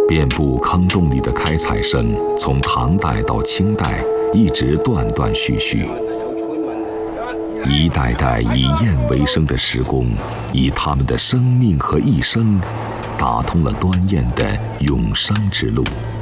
遍布坑洞里的开采声，从唐代到清代，一直断断续续。一代代以燕为生的石工，以他们的生命和一生，打通了端砚的永生之路。